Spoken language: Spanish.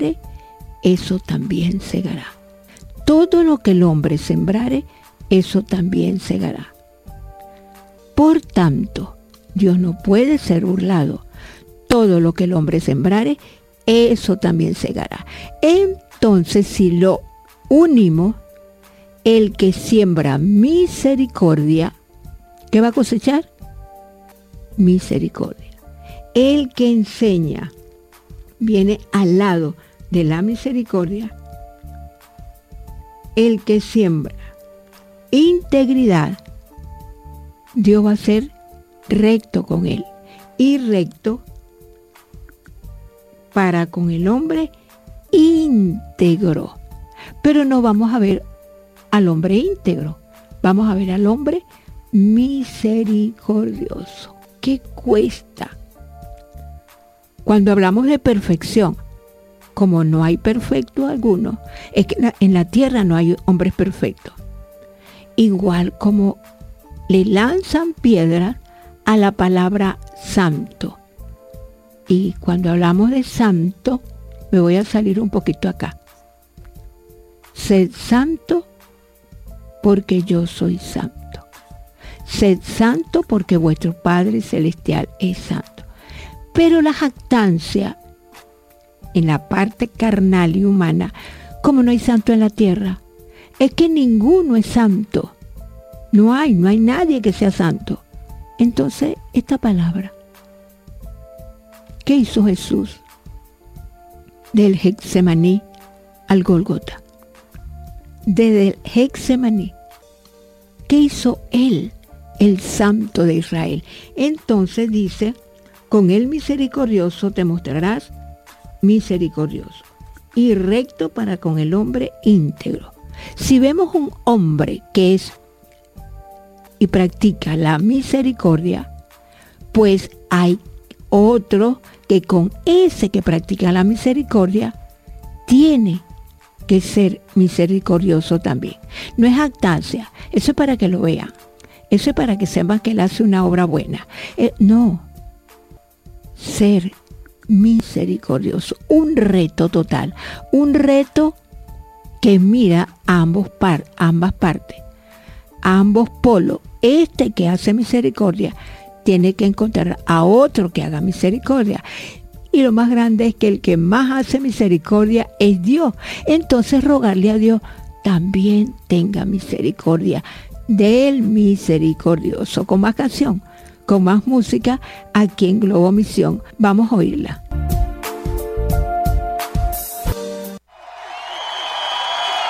sembrare, eso también segará. Todo lo que el hombre sembrare, eso también segará. Por tanto, Dios no puede ser burlado. Todo lo que el hombre sembrare, eso también segará. Entonces, si lo unimos, el que siembra misericordia, ¿qué va a cosechar? Misericordia. El que enseña viene al lado de la misericordia. El que siembra integridad, Dios va a ser recto con él. Y recto para con el hombre íntegro. Pero no vamos a ver al hombre íntegro, vamos a ver al hombre misericordioso. ¿Qué cuesta? Cuando hablamos de perfección, como no hay perfecto alguno, es que en la tierra no hay hombres perfectos. Igual como le lanzan piedras a la palabra santo. Y cuando hablamos de santo, me voy a salir un poquito acá. Sed santo porque yo soy santo. Sed santo porque vuestro Padre Celestial es santo. Pero la jactancia en la parte carnal y humana, como no hay santo en la tierra, es que ninguno es santo. No hay nadie que sea santo. Entonces, esta palabra, ¿qué hizo Jesús del Getsemaní al Gólgota? Desde el Getsemaní, ¿qué hizo él, el Santo de Israel? Entonces dice, con el misericordioso te mostrarás misericordioso y recto para con el hombre íntegro. Si vemos un hombre que es y practica la misericordia, pues hay otro que con ese que practica la misericordia tiene que ser misericordioso también. No es jactancia, eso es para que lo vean, eso es para que sepan que él hace una obra buena. No, ser misericordioso, un reto total, un reto que mira a ambas partes, a ambos polos. Este que hace misericordia tiene que encontrar a otro que haga misericordia. Y lo más grande es que el que más hace misericordia es Dios. Entonces rogarle a Dios también tenga misericordia del misericordioso. Con más canción, con más música, aquí en Globo Misión. Vamos a oírla.